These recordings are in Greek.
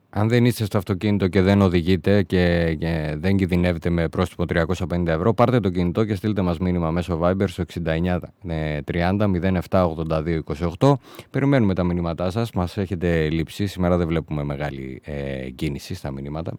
Αν δεν είστε στο αυτοκίνητο και δεν οδηγείτε και δεν κινδυνεύετε με πρόστιμο 350 ευρώ, πάρτε το κινητό και στείλτε μας μήνυμα μέσω Viber στο 69 30 07 82 28. Περιμένουμε τα μηνύματά σας, μας έχετε λείψει, σήμερα δεν βλέπουμε μεγάλη κίνηση στα μηνύματα.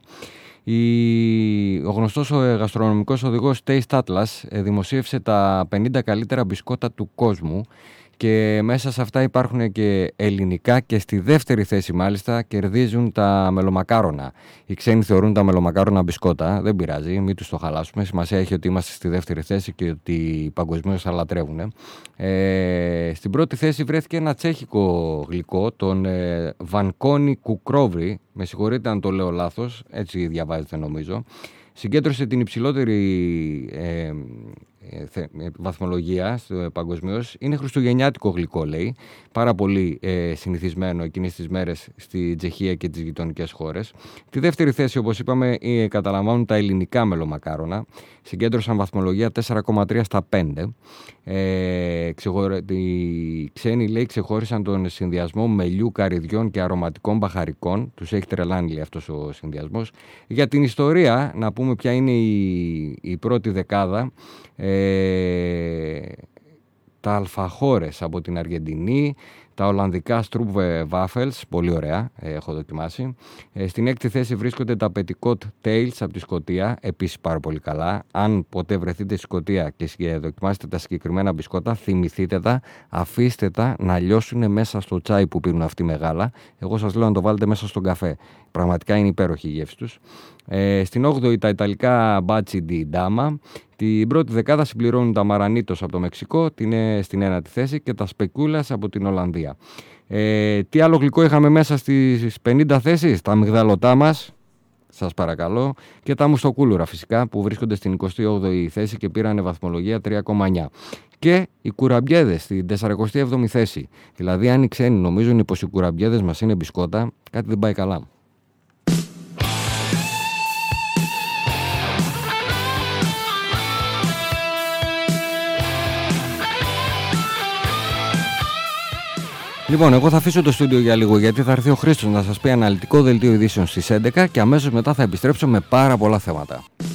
Ο γνωστός γαστρονομικός οδηγός Taste Atlas δημοσίευσε τα 50 καλύτερα μπισκότα του κόσμου και μέσα σε αυτά υπάρχουν και ελληνικά και στη δεύτερη θέση μάλιστα κερδίζουν τα μελομακάρονα. Οι ξένοι θεωρούν τα μελομακάρονα μπισκότα, δεν πειράζει, μην τους το χαλάσουμε. Σημασία έχει ότι είμαστε στη δεύτερη θέση και ότι παγκοσμίως θα λατρεύουν. Στην πρώτη θέση βρέθηκε ένα τσέχικο γλυκό, τον Βανκόνι Κουκρόβρι. Με συγχωρείτε αν το λέω λάθος, έτσι διαβάζεται νομίζω. Συγκέντρωσε την υψηλότερη βαθμολογία παγκοσμίως. Είναι χριστουγεννιάτικο γλυκό, λέει. Πάρα πολύ συνηθισμένο εκείνες τις μέρες στη Τσεχία και τις γειτονικές χώρες. Τη δεύτερη θέση, όπως είπαμε, καταλαμβάνουν τα ελληνικά μελομακάρονα. Συγκέντρωσαν βαθμολογία 4,3 στα 5. Οι ξένοι, λέει, ξεχώρισαν τον συνδυασμό μελιού, καρυδιών και αρωματικών μπαχαρικών. Τους έχει τρελάνει, λέει, αυτός ο συνδυασμός. Για την ιστορία, να πούμε ποια είναι η πρώτη δεκάδα. Τα αλφαχώρες από την Αργεντινή, τα ολλανδικά Stroop Waffles, πολύ ωραία, έχω δοκιμάσει. Στην έκτη θέση βρίσκονται τα Petticoat Tails από τη Σκωτία, επίσης πάρα πολύ καλά. Αν ποτέ βρεθείτε στη Σκωτία και δοκιμάσετε τα συγκεκριμένα μπισκότα, θυμηθείτε τα, αφήστε τα να λιώσουν μέσα στο τσάι που πίνουν αυτοί μεγάλα. Εγώ σας λέω να το βάλετε μέσα στον καφέ. Πραγματικά είναι υπέροχη η γεύση τους. Στην 8η τα Ιταλικά Baci di Dama. Την πρώτη δεκάδα συμπληρώνουν τα Μαρανίτος από το Μεξικό, την είναι στην 9η θέση, και τα Σπεκούλας από την Ολλανδία. Τι άλλο γλυκό είχαμε μέσα στις 50 θέσεις? Τα αμυγδαλωτά μας, σας παρακαλώ, και τα μουστοκούλουρα φυσικά, που βρίσκονται στην 28η θέση και πήραν βαθμολογία 3,9. Και οι κουραμπιέδες στην 47η θέση. Δηλαδή, αν οι ξένοι νομίζουν πως οι κουραμπιέδες μας είναι μπισκότα, κάτι δεν πάει καλά. Λοιπόν, εγώ θα αφήσω το στούντιο για λίγο, γιατί θα έρθει ο Χρήστος να σας πει αναλυτικό δελτίο ειδήσεων στις 11 και αμέσως μετά θα επιστρέψω με πάρα πολλά θέματα.